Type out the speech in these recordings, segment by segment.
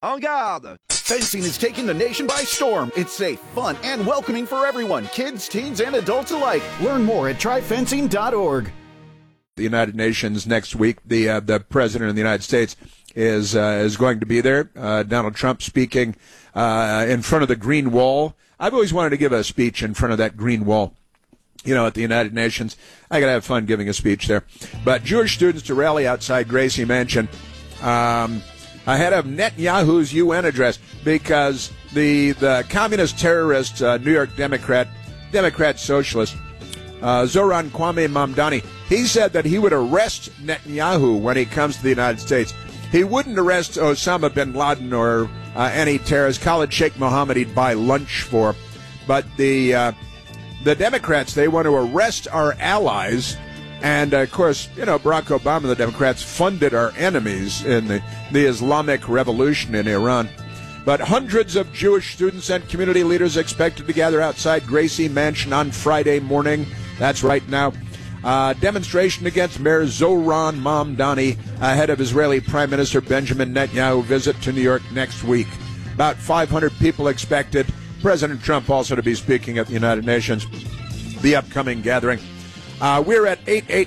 En garde! Fencing is taking the nation by storm. It's safe, fun, and welcoming for everyone, kids, teens, and adults alike. Learn more at tryfencing.org. The United Nations next week. The President of the United States is going to be there. Donald Trump speaking in front of the Green Wall. I've always wanted to give a speech in front of that Green Wall. You know, at the United Nations. I got to have fun giving a speech there. But Jewish students to rally outside Gracie Mansion ahead of Netanyahu's UN address because the communist terrorist New York Democrat socialist Zoran Kwame Mamdani, he said that he would arrest Netanyahu when he comes to the United States. He wouldn't arrest Osama bin Laden or any terrorist. Khalid Sheikh Mohammed he'd buy lunch for. But the Democrats, they want to arrest our allies. And, of course, you know, Barack Obama and the Democrats funded our enemies in the Islamic Revolution in Iran. But hundreds of Jewish students and community leaders expected to gather outside Gracie Mansion on Friday morning. That's right now. Demonstration against Mayor Zoran Mamdani ahead of Israeli Prime Minister Benjamin Netanyahu visit to New York next week. About 500 people expected. President Trump also to be speaking at the United Nations, the upcoming gathering. We're at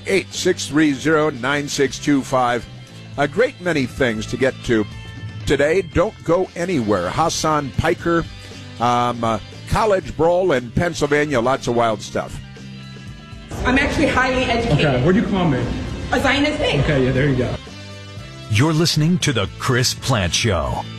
888-630-9625. A great many things to get to today. Don't go anywhere. Hassan Piker, college brawl in Pennsylvania, lots of wild stuff. I'm actually highly educated. Okay, what do you call me? A Zionist thing. Okay, yeah, there you go. You're listening to The Chris Plante Show.